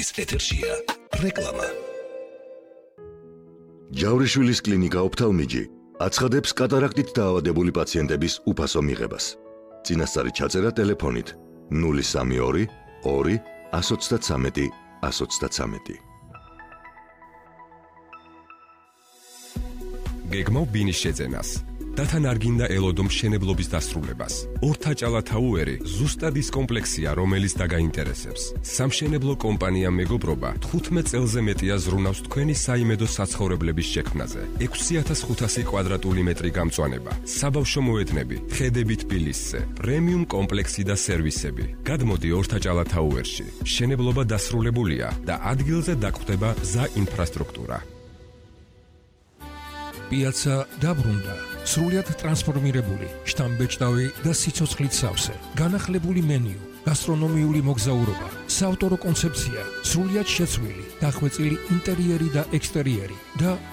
Is ეთერშია რეკლამა. ჯავრიშვილის კლინიკა ოფთალმიჯი აცხადებს კატარაქტით დაავადებული პაციენტების უფასო მიღებას. წინასწარი ჩაწერა ტელეფონით 032 2 133 133. გეგმავ ბინის შეძენას. და თან არ გინდა ელოდო მშენებლობის დასრულებას. ორთა ჭალათაუერი ზუსტად ის კომპლექსია, რომელიც დაგაინტერესებს. სამშენებლო კომპანია მეგობრობა 15 წელზე მეტია ზრუნავს თქვენი საიმედო საცხოვრებლების შექმნაზე. 6500 კვადრატული მეტრი გამწვანება, საბავშვო მოედნები, ხედები თბილისზე, პრემიუმ კომპლექსი და სერვისები. გადმოდი ორთა ჭალათაუერში. მშენებლობა დასრულებულია და ადგილზე დაგხვდება გზა ინფრასტრუქტურა. Piața დაბრუნდა. სრულიად ტრანსფორმირებული, შტამბეჭდავი და სიცოცხლით სავსე. განახლებული მენიუ, გასტრონომიული მოგზაურობა, საავტორო კონცეფცია, სრულიად შეცვლილი, დახვეწილი ინტერიერი და ექსტერიერი და